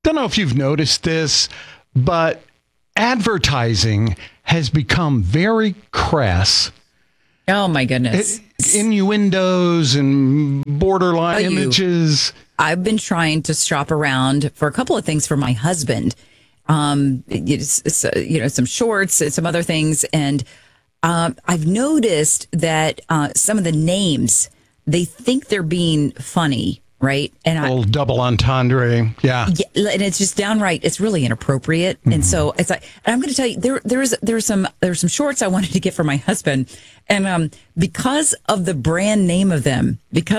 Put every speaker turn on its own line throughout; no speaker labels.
don't know if you've noticed this, but advertising has become very crass.
Oh, my goodness.
Innuendos and borderline images.
I've been trying to shop around for a couple of things for my husband. Some shorts and some other things. And I've noticed that some of the names, they think they're being funny, right? And
a little double entendre. Yeah.
And it's just downright, it's really inappropriate. Mm-hmm. And so it's like, and I'm going to tell you, there's some shorts I wanted to get for my husband. And because of the brand name of them,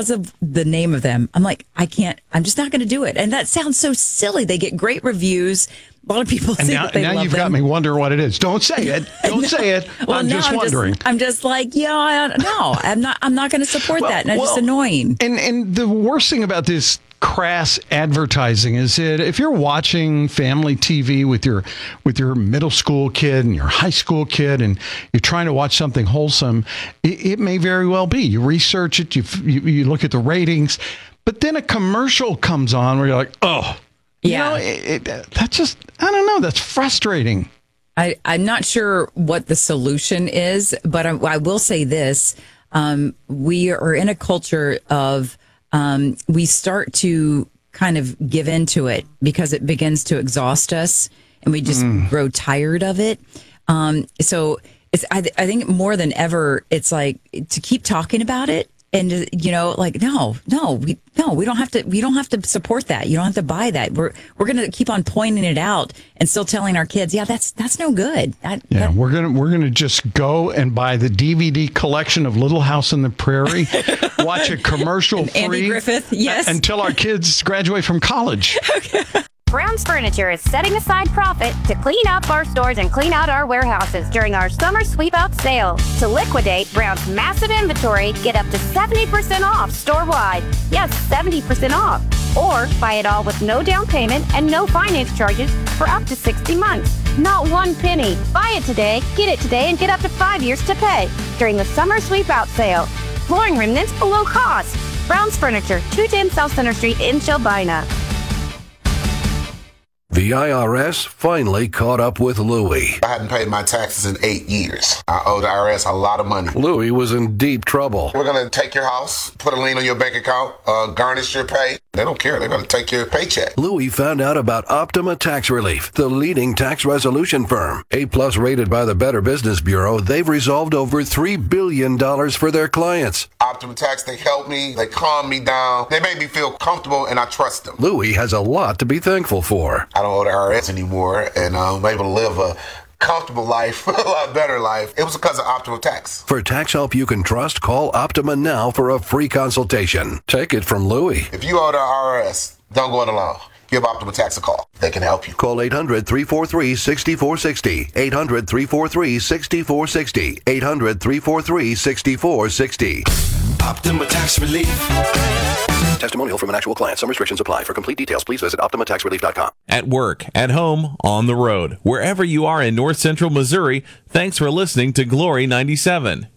I'm like, I'm just not going to do it. And that sounds so silly. They get great reviews. A lot of people say that they love them. Now you've got
me wondering what it is. Don't say it. Don't say it.
Well,
I'm just wondering.
I'm just like, I'm not going to support that. And it's just annoying.
And the worst thing about this crass advertising is that if you're watching family TV with your middle school kid and your high school kid and you're trying to watch something wholesome, it may very well be. You research it, you look at the ratings, but then a commercial comes on where you're like, oh,
yeah,
that's just, I don't know, that's frustrating.
I'm not sure what the solution is, but I will say this. We are in a culture of, we start to kind of give into it because it begins to exhaust us and we just grow tired of it. So I think more than ever, it's like to keep talking about it. And like we don't have to support that. You don't have to buy that. We're going to keep on pointing it out and still telling our kids, that's no good.
We're gonna just go and buy the DVD collection of Little House on the Prairie, watch a commercial free,
Andy Griffith, yes,
until our kids graduate from college.
Okay. Brown's Furniture is setting aside profit to clean up our stores and clean out our warehouses during our summer sweep-out sale. To liquidate Brown's massive inventory, get up to 70% off store-wide. Yes, 70% off. Or buy it all with no down payment and no finance charges for up to 60 months. Not one penny. Buy it today, get it today, and get up to 5 years to pay during the summer sweep-out sale. Flooring remnants below cost. Brown's Furniture, 210 South Center Street in Shelbina.
The IRS finally caught up with Louie.
I hadn't paid my taxes in 8 years. I owe the IRS a lot of money.
Louie was in deep trouble.
We're going to take your house, put a lien on your bank account, garnish your pay. They don't care. They're going to take your paycheck.
Louie found out about Optima Tax Relief, the leading tax resolution firm. A-plus rated by the Better Business Bureau, they've resolved over $3 billion for their clients.
Optima Tax, they help me. They calm me down. They make me feel comfortable, and I trust them.
Louie has a lot to be thankful for.
I don't owe the IRS anymore, and I'm able to live a comfortable life, a lot better life. It was because of Optima Tax.
For tax help you can trust, call Optima now for a free consultation. Take it from Louie.
If you owe the IRS, don't go it alone. Give Optima Tax a call. They can help you.
Call 800-343-6460. 800-343-6460. 800-343-6460.
Optima Tax Relief.
Testimonial from an actual client. Some restrictions apply. For complete details, please visit OptimaTaxRelief.com.
At work, at home, on the road, wherever you are in North Central Missouri, thanks for listening to Glory 97.